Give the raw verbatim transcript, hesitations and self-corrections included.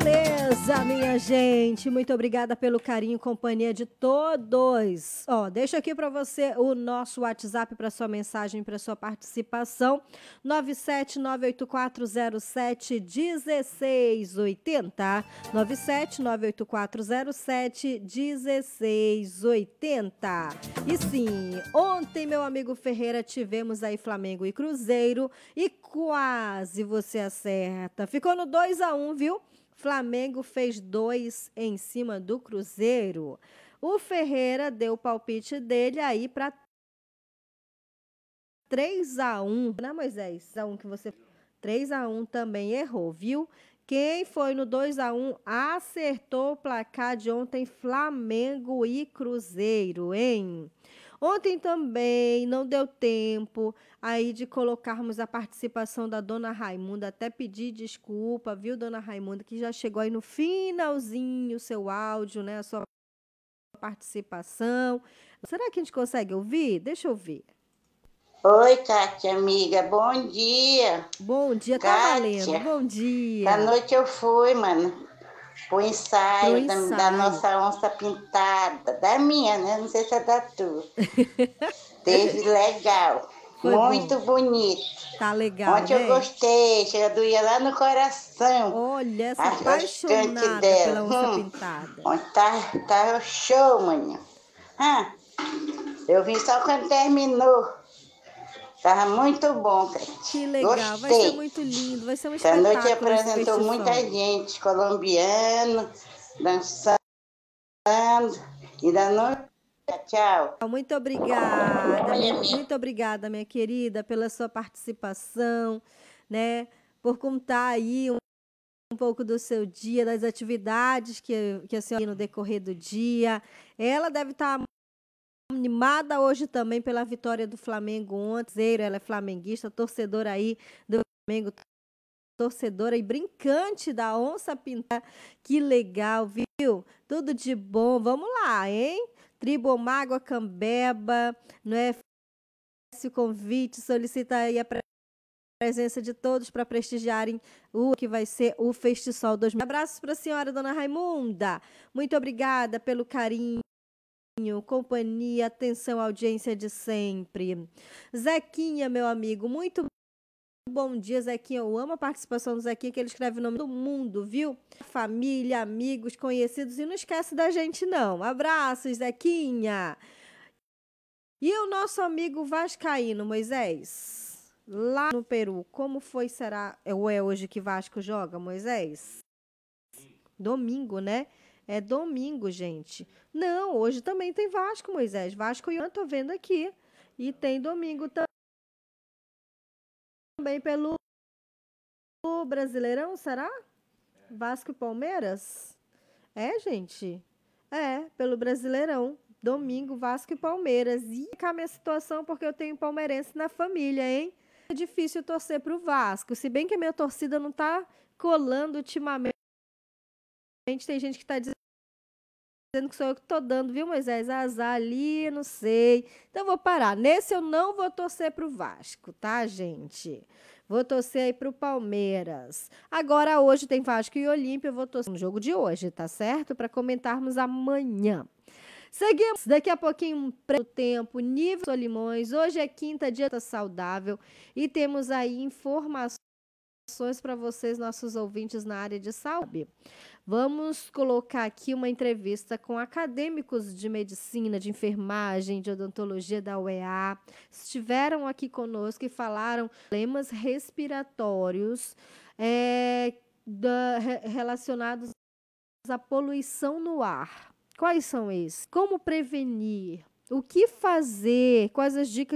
Beleza, minha gente, muito obrigada pelo carinho e companhia de todos. Ó, deixa aqui para você o nosso WhatsApp para sua mensagem, para sua participação, nove sete nove oito quatro zero sete um seis oito zero, nove sete nove oito quatro zero sete um seis oito zero. E sim, ontem, meu amigo Ferreira, tivemos aí Flamengo e Cruzeiro e quase você acerta. Ficou no dois a um, viu? Flamengo fez dois em cima do Cruzeiro. O Ferreira deu o palpite dele aí para três a um, né, Moisés? três a um que você três a um também errou, viu? Quem foi no dois a um acertou o placar de ontem, Flamengo e Cruzeiro, hein? Ontem também não deu tempo aí de colocarmos a participação da dona Raimunda, até pedir desculpa, viu, dona Raimunda, que já chegou aí no finalzinho o seu áudio, né, a sua participação. Será que a gente consegue ouvir? Deixa eu ouvir. Oi, Kátia, amiga, bom dia. Bom dia, tá Kátia, valendo, bom dia. à noite eu fui, mano, pro ensaio, Pro da, ensaio. da nossa onça pintada, da minha, né? Não sei se é da tua. Teve legal, Foi muito bom. bonito. Tá legal, Ontem né? eu gostei, chega doía lá no coração. Olha, essa As apaixonada dela. pela onça Hum, pintada. ontem tá, tá show, manhã. Ah, eu vim só quando terminou. Tava muito bom, Kátia. Que legal, Gostei. vai ser muito lindo, vai ser um Essa noite espetáculo esse apresentou festival. muita gente, colombiano, dançando, e da noite, tchau. Muito obrigada, minha, muito obrigada, minha querida, pela sua participação, né? Por contar aí um, um pouco do seu dia, das atividades que, que a senhora no decorrer do dia. Ela deve estar animada hoje também pela vitória do Flamengo ontem. Ela é flamenguista, torcedora aí do Flamengo, torcedora e brincante da onça pintada. Que legal, viu? Tudo de bom. Vamos lá, hein? Tribomágua Cambeba, não é? Esse convite, solicita aí a presença de todos para prestigiarem o que vai ser o Festisol dois mil. Abraços para a senhora, dona Raimunda. Muito obrigada pelo carinho, companhia, atenção, audiência de sempre. Zequinha, meu amigo, muito bom dia, Zequinha. Eu amo a participação do Zequinha, que ele escreve o nome do mundo, viu? Família, amigos, conhecidos. E não esquece da gente, não. Abraços, Zequinha. E o nosso amigo vascaíno, Moisés, lá no Peru, como foi, será, ou é hoje que Vasco joga, Moisés? Domingo, né? É domingo, gente. Não, hoje também tem Vasco, Moisés. Vasco eu tô vendo aqui. E tem domingo também pelo Brasileirão, será? Vasco e Palmeiras? É, gente? É, pelo Brasileirão. Domingo, Vasco e Palmeiras. E cá a minha situação, porque eu tenho palmeirense na família, hein? É difícil torcer pro Vasco. Se bem que a minha torcida não tá colando ultimamente. Tem gente que tá dizendo que sou eu que tô dando, viu, Moisés? Azar ali, não sei. Então eu vou parar. Nesse eu não vou torcer pro Vasco, tá, gente? Vou torcer aí pro Palmeiras. Agora, hoje tem Vasco e Olímpia. Eu vou torcer no jogo de hoje, tá certo? Para comentarmos amanhã. Seguimos daqui a pouquinho o tempo, nível Solimões. Hoje é quinta, dia saudável. E temos aí informações para vocês, nossos ouvintes na área de saúde. Vamos colocar aqui uma entrevista com acadêmicos de medicina, de enfermagem, de odontologia da U E A. Estiveram aqui conosco e falaram problemas respiratórios é, da, relacionados à poluição no ar. Quais são esses? Como prevenir? O que fazer? Quais as dicas